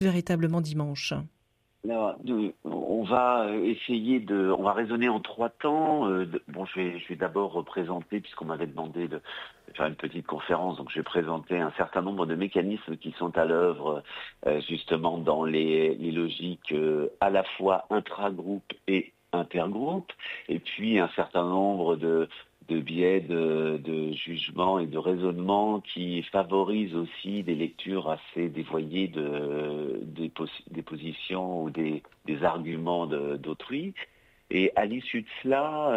véritablement dimanche? Là, on va on va raisonner en 3 temps. Je vais d'abord représenter, puisqu'on m'avait demandé de faire une petite conférence, donc je vais présenter un certain nombre de mécanismes qui sont à l'œuvre justement dans les logiques à la fois intra-groupe et intergroupe, et puis un certain nombre de biais de jugement et de raisonnement qui favorisent aussi des lectures assez dévoyées des positions ou des arguments d'autrui. Et à l'issue de cela,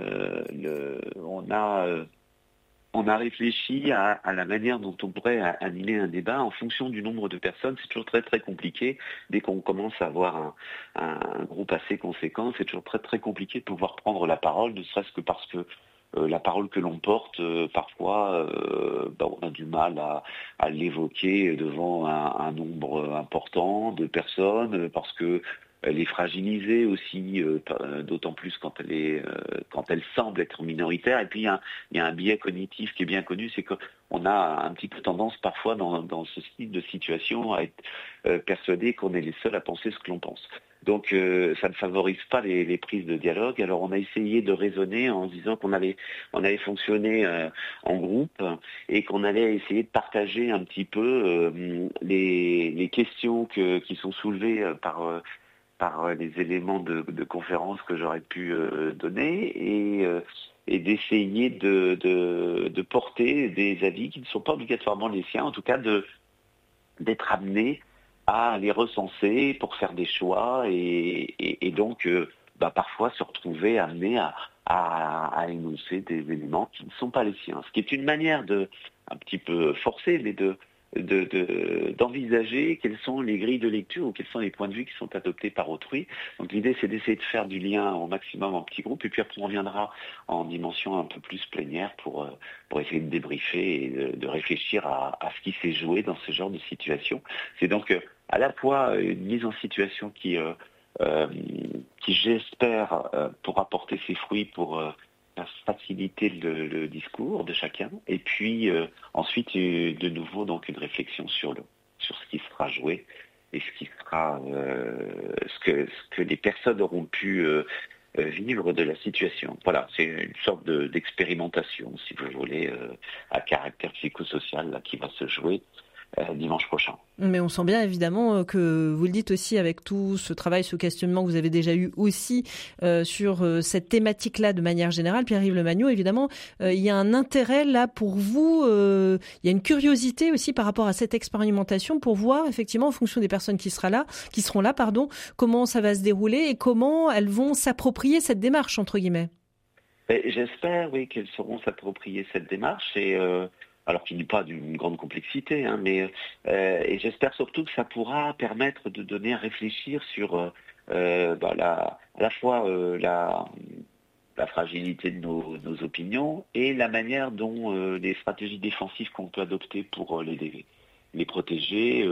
on a réfléchi à la manière dont on pourrait animer un débat en fonction du nombre de personnes. C'est toujours très très compliqué. Dès qu'on commence à avoir un groupe assez conséquent, c'est toujours très très compliqué de pouvoir prendre la parole, ne serait-ce que parce que la parole que l'on porte, parfois, on a du mal à l'évoquer devant un nombre important de personnes, parce que elle est fragilisée aussi, d'autant plus quand elle semble être minoritaire. Et puis il y a un biais cognitif qui est bien connu, c'est qu'on a un petit peu tendance parfois dans ce style de situation à être persuadé qu'on est les seuls à penser ce que l'on pense. Donc ça ne favorise pas les prises de dialogue. Alors on a essayé de raisonner en se disant qu'on allait fonctionner en groupe et qu'on allait essayer de partager un petit peu les questions qui sont soulevées par les éléments de conférence que j'aurais pu donner et d'essayer de porter des avis qui ne sont pas obligatoirement les siens, en tout cas d'être amené à les recenser pour faire des choix et donc parfois se retrouver amené à énoncer des éléments qui ne sont pas les siens. Ce qui est une manière un petit peu forcée, mais d'envisager quelles sont les grilles de lecture ou quels sont les points de vue qui sont adoptés par autrui. Donc l'idée, c'est d'essayer de faire du lien au maximum en petits groupes, et puis après on reviendra en dimension un peu plus plénière pour essayer de débriefer et de réfléchir à ce qui s'est joué dans ce genre de situation. C'est donc à la fois une mise en situation qui j'espère pourra porter ses fruits pour faciliter le discours de chacun, et puis ensuite de nouveau donc une réflexion sur ce qui sera joué et ce qui sera ce que les personnes auront pu vivre de la situation. Voilà, c'est une sorte d'expérimentation, si vous voulez, à caractère psychosocial là, qui va se jouer dimanche prochain. Mais on sent bien évidemment que vous le dites aussi avec tout ce travail, ce questionnement que vous avez déjà eu aussi sur cette thématique-là de manière générale. Pierre-Yves Lemagneau, évidemment, il y a un intérêt là pour vous, il y a une curiosité aussi par rapport à cette expérimentation pour voir effectivement en fonction des personnes qui seront là, comment ça va se dérouler et comment elles vont s'approprier cette démarche, entre guillemets. J'espère, oui, qu'elles sauront s'approprier cette démarche alors qu'il n'est pas d'une grande complexité, mais et j'espère surtout que ça pourra permettre de donner à réfléchir sur à la fois la fragilité de nos opinions et la manière dont les stratégies défensives qu'on peut adopter pour les protéger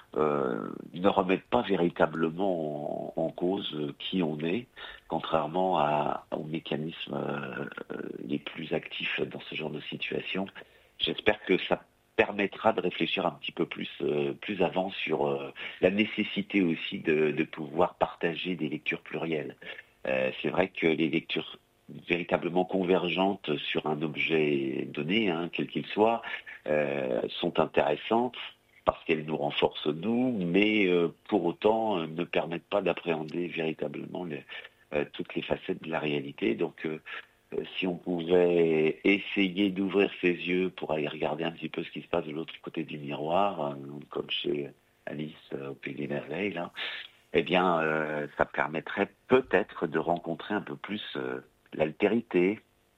ne remettent pas véritablement en cause qui on est, contrairement aux mécanismes les plus actifs dans ce genre de situation. J'espère que ça permettra de réfléchir un petit peu plus avant sur la nécessité aussi de pouvoir partager des lectures plurielles. C'est vrai que les lectures véritablement convergentes sur un objet donné, quel qu'il soit, sont intéressantes parce qu'elles nous renforcent nous, mais pour autant ne permettent pas d'appréhender véritablement toutes les facettes de la réalité. Donc si on pouvait essayer d'ouvrir ses yeux pour aller regarder un petit peu ce qui se passe de l'autre côté du miroir, comme chez Alice au Pays des Merveilles, là, eh bien, ça permettrait peut-être de rencontrer un peu plus l'altérité.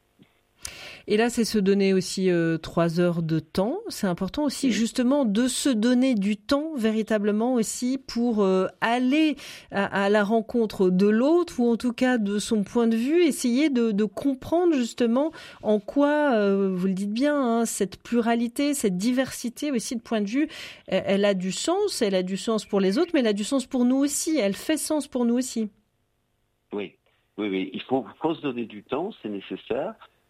Et là, c'est se donner aussi 3 heures de temps. C'est important aussi justement de se donner du temps véritablement aussi pour aller à la rencontre de l'autre ou en tout cas de son point de vue, essayer de comprendre justement en quoi, vous le dites bien, cette pluralité, cette diversité aussi de points de vue, elle a du sens pour les autres, mais elle a du sens pour nous aussi, elle fait sens pour nous aussi. Oui, il faut se donner du temps, c'est nécessaire.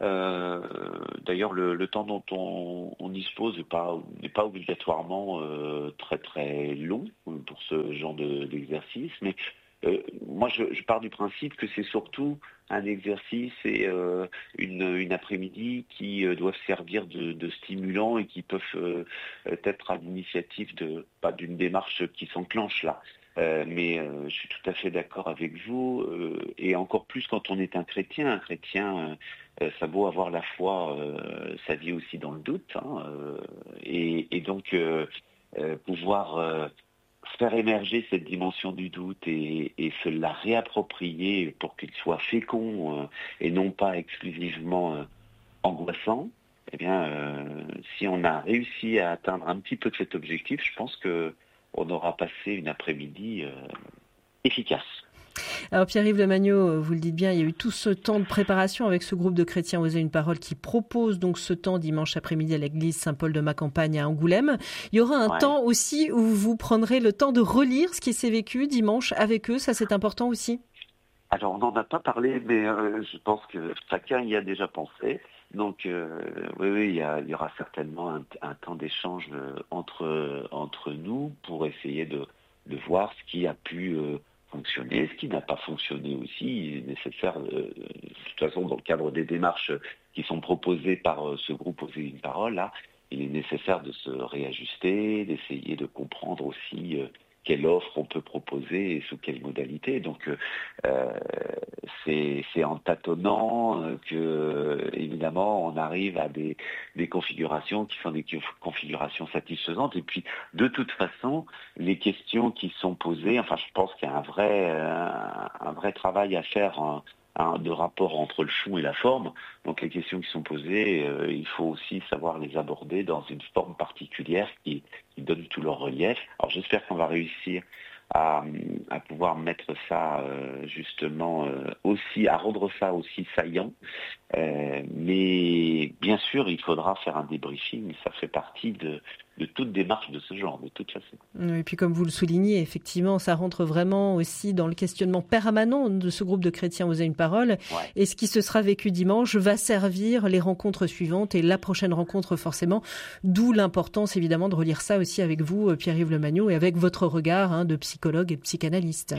D'ailleurs, le temps dont on dispose n'est pas obligatoirement très très long pour ce genre d'exercice, mais moi je pars du principe que c'est surtout un exercice et une après-midi qui doivent servir de stimulants et qui peuvent être à l'initiative d'une démarche qui s'enclenche là. Mais je suis tout à fait d'accord avec vous, et encore plus quand on est un chrétien. Un chrétien, ça vaut avoir la foi, sa vie aussi dans le doute, hein, et donc pouvoir faire émerger cette dimension du doute et se la réapproprier pour qu'il soit fécond et non pas exclusivement angoissant. Eh bien, si on a réussi à atteindre un petit peu de cet objectif, je pense que on aura passé une après-midi efficace. Alors Pierre-Yves Lemagneau, vous le dites bien, il y a eu tout ce temps de préparation avec ce groupe de chrétiens Oser une parole qui propose donc ce temps dimanche après-midi à l'église Saint-Paul de Macampagne à Angoulême. Il y aura un temps aussi où vous prendrez le temps de relire ce qui s'est vécu dimanche avec eux, ça c'est important aussi? Alors on n'en a pas parlé, mais je pense que chacun y a déjà pensé. Donc oui, il y aura certainement un temps d'échange entre nous pour essayer de voir ce qui a pu fonctionner, ce qui n'a pas fonctionné aussi. Il est nécessaire, de toute façon, dans le cadre des démarches qui sont proposées par ce groupe Oser une parole, là, il est nécessaire de se réajuster, d'essayer de comprendre aussi quelle offre on peut proposer et sous quelle modalité. Donc c'est en tâtonnant que évidemment on arrive à des configurations qui sont des configurations satisfaisantes. Et puis de toute façon, les questions qui sont posées, enfin je pense qu'il y a un vrai travail à faire de rapport entre le fond et la forme. Donc les questions qui sont posées, il faut aussi savoir les aborder dans une forme particulière qui donne tout leur relief. Alors j'espère qu'on va réussir à pouvoir mettre ça justement aussi, à rendre ça aussi saillant. Mais bien sûr, il faudra faire un débriefing, ça fait partie de toute démarche de ce genre, de toute façon. Et puis comme vous le soulignez, effectivement, ça rentre vraiment aussi dans le questionnement permanent de ce groupe de chrétiens Oser une parole. Ouais. Et ce qui se sera vécu dimanche va servir les rencontres suivantes et la prochaine rencontre forcément. D'où l'importance évidemment de relire ça aussi avec vous, Pierre-Yves Lemagneau, et avec votre regard de psychologue et de psychanalyste.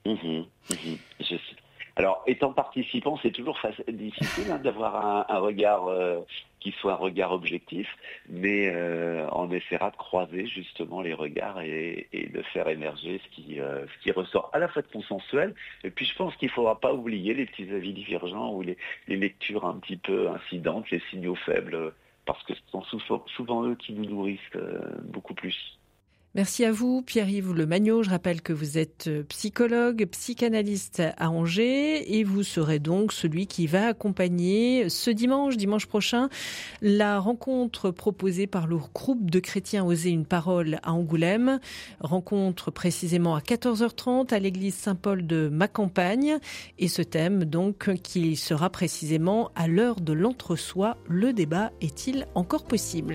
Alors, étant participant, c'est toujours difficile d'avoir un regard qui soit un regard objectif, mais on essaiera de croiser justement les regards et de faire émerger ce qui ressort à la fois de consensuel, et puis je pense qu'il ne faudra pas oublier les petits avis divergents ou les lectures un petit peu incidentes, les signaux faibles, parce que ce sont souvent eux qui nous nourrissent beaucoup plus. Merci à vous, Pierre-Yves Lemagneau. Je rappelle que vous êtes psychologue, psychanalyste à Angers et vous serez donc celui qui va accompagner ce dimanche prochain, la rencontre proposée par le groupe de chrétiens Oser une parole à Angoulême. Rencontre précisément à 14h30 à l'église Saint-Paul de Macampagne. Et ce thème, donc, qui sera précisément à l'heure de l'entre-soi. Le débat est-il encore possible ?